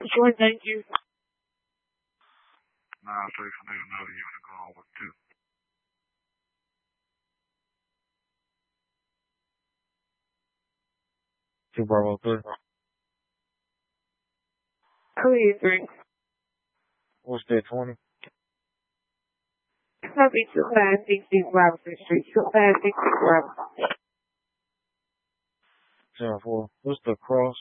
Sure, thank you. Nah, I'll tell you something another you want to go on with too. Two Bravo 3. Who do you drink? What's that, 20? Happy 260 Robinson Street. 260 Robinson. 10-4. What's the cross?